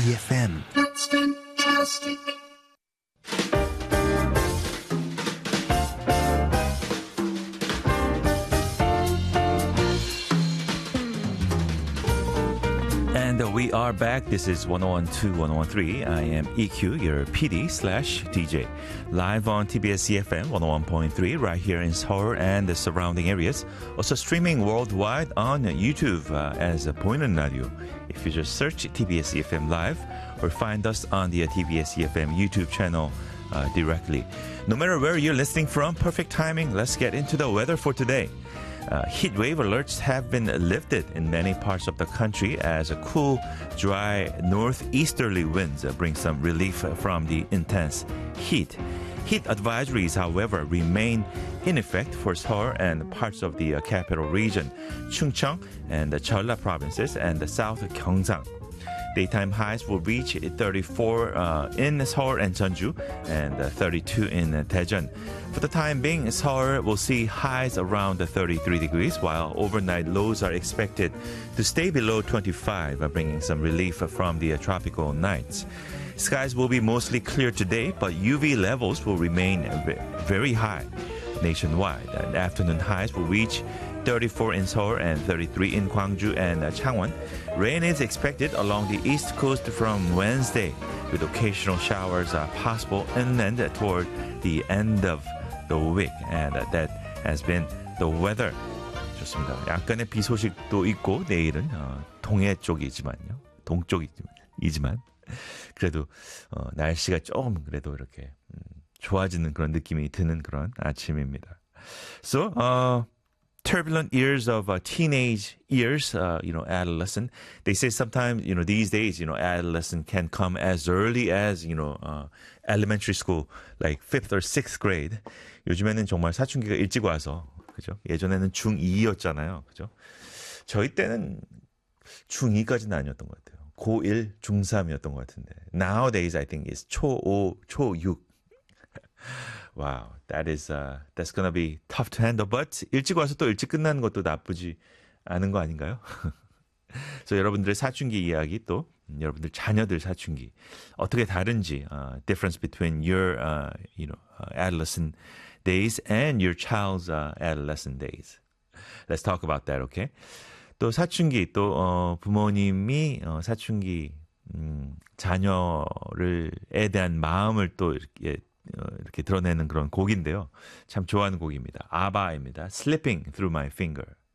EFM. That's fantastic. And we are back. This is 1012, 1013. I am EQ, your PD/DJ. Live on TBS EFM 101.3 right here in Seoul and the surrounding areas. Also streaming worldwide on YouTube as a Boinon Radio. If you just search TBS EFM Live or find us on the TBS EFM YouTube channel directly. No matter where you're listening from, perfect timing. Let's get into the weather for today. Heat wave alerts have been lifted in many parts of the country as a cool, dry northeasterly winds bring some relief from the intense heat. Heat advisories, however, remain in effect for Seoul and parts of the capital region, Chungcheong and the Jeolla provinces and the South Gyeongsang. Daytime highs will reach 34 in Seoul and Jeonju and 32 in Daejeon. For the time being, Seoul will see highs around 33 degrees, while overnight lows are expected to stay below 25, bringing some relief from the tropical nights. Skies will be mostly clear today, but UV levels will remain very high nationwide. And afternoon highs will reach 34 in Seoul and 33 in Gwangju and Changwon. Rain is expected along the east coast from Wednesday, with occasional showers possible inland toward the end of the week. And that has been the weather. 좋습니다. 약간의 비 소식도 있고 내일은 동해 쪽이지만요. 동쪽이지만 그래도 날씨가 조금 그래도 이렇게 좋아지는 그런 느낌이 드는 그런 아침입니다. So, turbulent years of teenage years, adolescent. They say sometimes, these days, adolescent can come as early as, elementary school, like 5th or 6th grade. 요즘에는 정말 사춘기가 일찍 와서, 그죠? 예전에는 중2였잖아요. 그죠? 저희 때는 중2까지는 아니었던 것 같아요. 고1, 중3이었던 것 같은데. Nowadays, I think it's 초5, 초6. Wow, that's gonna be tough to handle. But 일찍 와서 또 일찍 끝나는 것도 나쁘지 않은 거 아닌가요? So 여러분들의 사춘기 이야기 또 여러분들 자녀들 사춘기 어떻게 다른지 difference between your adolescent days and your child's adolescent days. Let's talk about that, okay? 또 사춘기 또 부모님이 사춘기 자녀를에 대한 마음을 또 이렇게 드러내는 그런 곡인데요. 참 좋아하는 곡입니다. 아바입니다. Slipping Through My Finger.